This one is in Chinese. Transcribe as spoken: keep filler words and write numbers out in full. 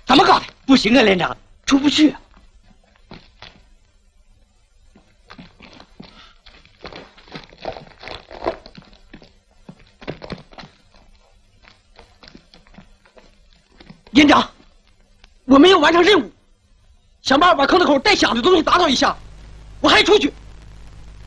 怎么搞的？ 不行啊，连长，出不去啊。 连长，我没有完成任务，想办法把坑子口带响的东西打倒一下，我还出去。